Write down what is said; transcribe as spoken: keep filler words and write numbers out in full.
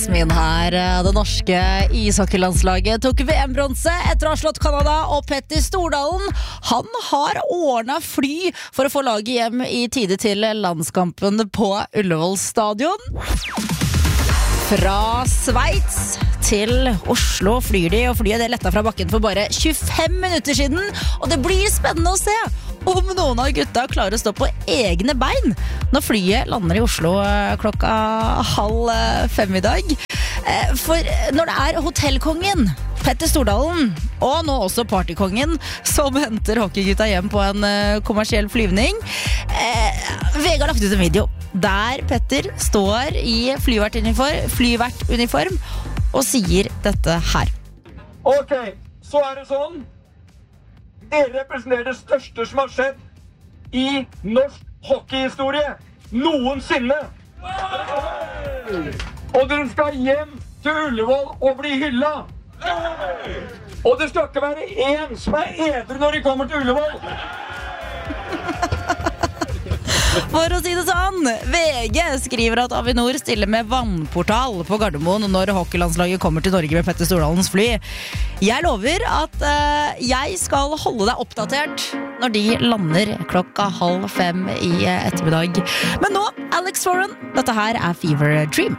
Jasmin her. Det norske ishockeylandslaget tok V M-bronse etter å ha slått Kanada, og Petter Stordalen, han har ordnet fly for å få laget hjem i tide til landskampen på Ullevål stadion. Fra Sveits til Oslo flyr de, og flyet det letta fra bakken for bare tjuefem minutter siden, og det blir spennende å se om noen av gutta klarer å stå på egne bein når flyet lander i Oslo klokka halv fem i dag. For når det er hotellkongen Petter Stordalen, og nå også partykongen, som henter hockeygutta hjem på en kommersiell flyvning, VG har lagt ut en video der Petter står i flyvertuniform, flyvertuniform og sier dette her. Ok, så er det sånn. Dere representerer det største som har skjedd i norsk hockeyhistorie noensinne. Og dere skal hjem til Ullevål og bli hylla. Og det skal ikke være en som er edru når de kommer til Ullevål. For å si det sånn, VG skriver at Avinor stiller med vannportal på Gardermoen når hockeylandslaget kommer til Norge med Petter Stordalens fly. Jeg lover at uh, jeg skal holde deg oppdatert når de lander klokka halv fem i ettermiddag. Men nå, Alex Warren, dette her er Fever Dream.